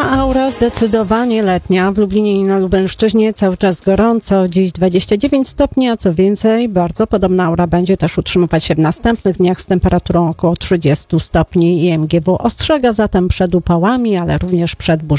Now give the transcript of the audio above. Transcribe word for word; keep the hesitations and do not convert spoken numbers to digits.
aura zdecydowanie letnia. W Lublinie i na Lubelszczyźnie cały czas gorąco. Dziś dwadzieścia dziewięć stopni, a co więcej, bardzo podobna aura będzie też utrzymywać się w następnych dniach z temperaturą około trzydzieści stopni. I M G W ostrzega zatem przed upałami, ale również przed burzami.